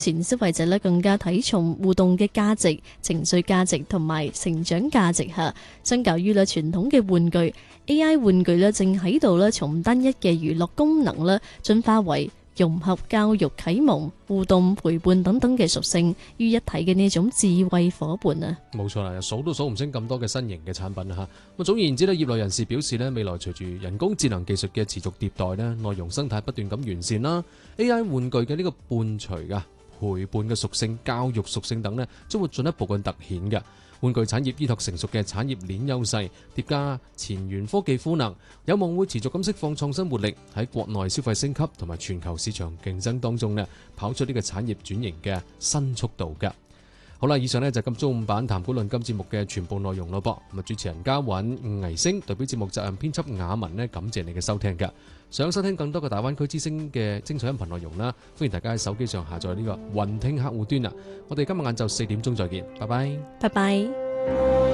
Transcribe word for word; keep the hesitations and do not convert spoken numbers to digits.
前消費者咧更加睇重互動嘅價值、情緒價值同埋成長價值嚇。相較於咧傳統嘅玩具 ，A I 玩具咧正喺度咧從單一嘅娛樂功能咧進化為融合教育、啟蒙、互動、陪伴等等嘅屬性於一體嘅呢種智慧伙伴啊！ 冇錯啦，數都數唔清咁多嘅新型嘅產品啊！嚇咁總而言之咧，業內人士表示咧，未來隨住人工智能技術嘅持續迭代咧，內容生態不斷咁完善啦 ，A I 玩具嘅呢個伴隨噶陪伴嘅屬性、教育屬性等呢，將會進一步嘅突顯嘅。玩具產業依託成熟嘅產業鏈優勢，疊加前沿科技賦能，有望會持續咁釋放創新活力，喺國內消費升級同埋全球市場競爭當中呢，跑出呢個產業轉型嘅新速度嘅。好啦，以上呢就咁中午版談股論金節目嘅全部內容咯噃。咁啊，主持人嘉韻、倪星代表節目責任編輯雅文呢，感謝你嘅收聽嘅。想收聽更多嘅大灣區之聲嘅精彩音頻內容啦，歡迎大家喺手機上下載呢個雲聽客戶端啊！我哋今日晏晝四點鐘再見，拜拜， 拜拜。